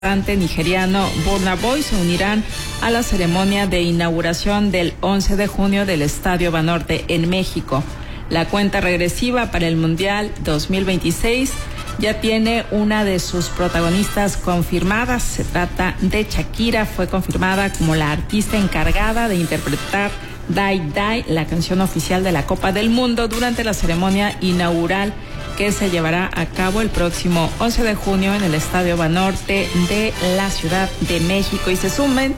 cantante nigeriano Burna Boy se unirán a la ceremonia de inauguración del 11 de junio del Estadio Banorte en México. La cuenta regresiva para el Mundial 2026 ya tiene una de sus protagonistas confirmadas. Se trata de Shakira, fue confirmada como la artista encargada de interpretar Die Die, la canción oficial de la Copa del Mundo, durante la ceremonia inaugural que se llevará a cabo el próximo 11 de junio en el Estadio Banorte de la Ciudad de México. Y se suben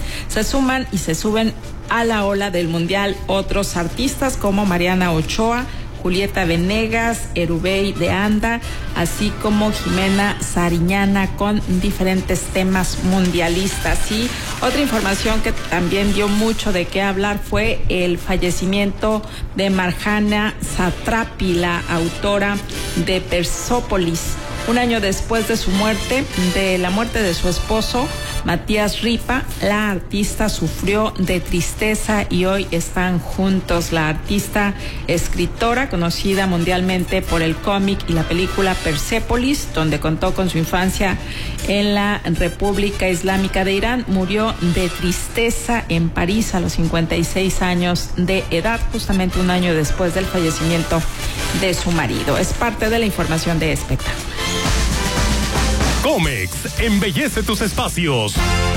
a la ola del Mundial otros artistas como Mariana Ochoa, Julieta Venegas, Erubey de Anda, así como Jimena Sariñana, con diferentes temas mundialistas. Y otra información que también dio mucho de qué hablar fue el fallecimiento de Marjana Satrapi, la autora de Persópolis. Un año después de la muerte de su esposo, Matías Ripa, la artista sufrió de tristeza y hoy están juntos. La artista escritora, conocida mundialmente por el cómic y la película Persépolis, donde contó con su infancia en la República Islámica de Irán, murió de tristeza en París a los 56 años de edad, justamente un año después del fallecimiento de su marido. Es parte de la información de espectáculos. Comex embellece tus espacios.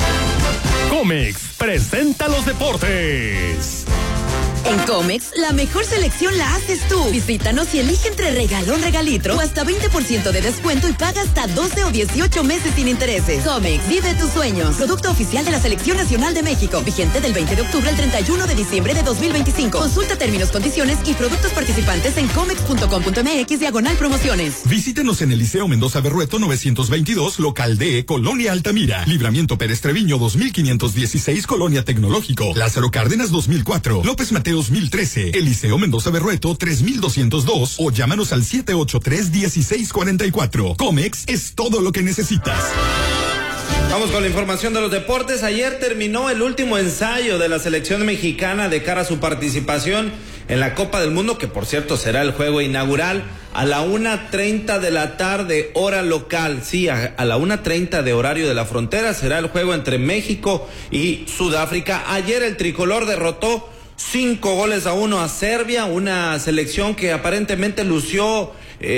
Comex presenta los deportes. En Comex, la mejor selección la haces tú. Visítanos y elige entre regalón, regalitro o hasta 20% de descuento y paga hasta 12 o 18 meses sin intereses. Comex, vive tus sueños. Producto oficial de la Selección Nacional de México. Vigente del 20 de octubre al 31 de diciembre de 2025. Consulta términos, condiciones y productos participantes en comex.com.mx/promociones. Visítenos en el Liceo Mendoza Berrueto 922, local D, Colonia Altamira. Libramiento Pérez Treviño 2516, Colonia Tecnológico. Lázaro Cárdenas 2004. López Mateos 1013, Eliseo Mendoza Berrueto 3202 o llámanos al 783-1644. Comex es todo lo que necesitas. Vamos con la información de los deportes. Ayer terminó el último ensayo de la selección mexicana de cara a su participación en la Copa del Mundo, que por cierto será el juego inaugural a la 1:30 de la tarde, hora local. Sí, a la 1:30 de horario de la frontera será el juego entre México y Sudáfrica. Ayer el tricolor derrotó 5-1 a Serbia, una selección que aparentemente lució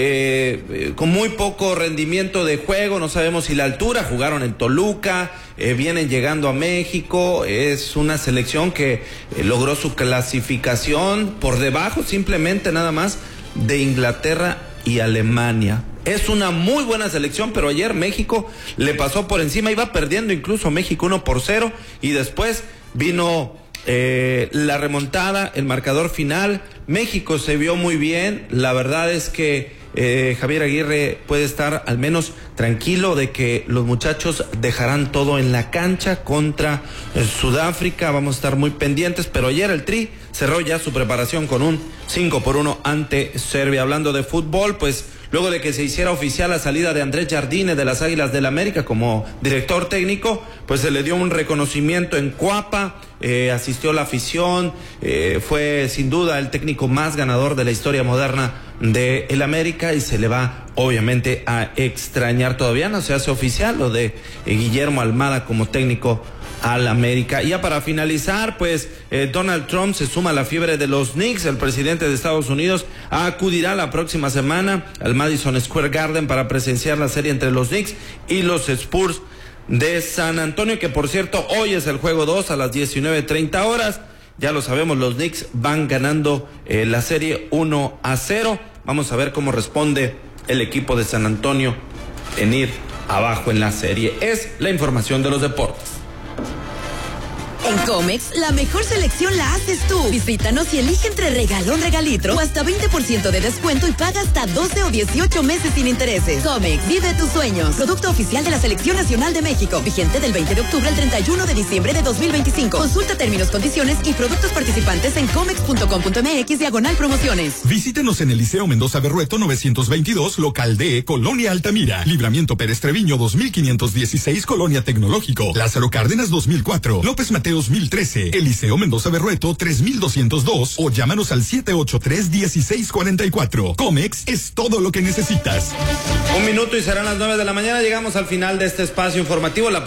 con muy poco rendimiento de juego. No sabemos si la altura, jugaron en Toluca, vienen llegando a México. Es una selección que logró su clasificación por debajo simplemente nada más de Inglaterra y Alemania. Es una muy buena selección, pero ayer México le pasó por encima, iba perdiendo incluso México 1-0 y después vino la remontada, el marcador final. México se vio muy bien. La verdad es que Javier Aguirre puede estar al menos tranquilo de que los muchachos dejarán todo en la cancha contra Sudáfrica. Vamos a estar muy pendientes, pero ayer el Tri cerró ya su preparación con un 5-1 ante Serbia. Hablando de fútbol, pues luego de que se hiciera oficial la salida de Andrés Jardine de las Águilas del América como director técnico, pues se le dio un reconocimiento en Cuapa, asistió la afición, fue sin duda el técnico más ganador de la historia moderna de el América y se le va obviamente a extrañar. Todavía no se hace oficial lo de Guillermo Almada como técnico al América. Y ya para finalizar, pues Donald Trump se suma a la fiebre de los Knicks. El presidente de Estados Unidos acudirá la próxima semana al Madison Square Garden para presenciar la serie entre los Knicks y los Spurs de San Antonio, que por cierto hoy es el juego 2 a las 19:30 horas. Ya lo sabemos, los Knicks van ganando la serie 1-0. Vamos a ver cómo responde el equipo de San Antonio en ir abajo en la serie. Es la información de los deportes. En Comex, la mejor selección la haces tú. Visítanos y elige entre regalón, regalitro o hasta 20% de descuento y paga hasta 12 o 18 meses sin intereses. Comex, vive tus sueños. Producto oficial de la Selección Nacional de México. Vigente del 20 de octubre al 31 de diciembre de 2025. Consulta términos, condiciones y productos participantes en comex.com.mx/promociones. Visítenos en el Liceo Mendoza Berrueto 922, local D, Colonia Altamira. Libramiento Pérez Treviño 2516, Colonia Tecnológico. Lázaro Cárdenas 2004. López Mateos 2013. Eliseo Mendoza Berrueto 3202 o llámanos al 783-1644. Comex es todo lo que necesitas. 1 minuto y serán las 9 de la mañana. Llegamos al final de este espacio informativo.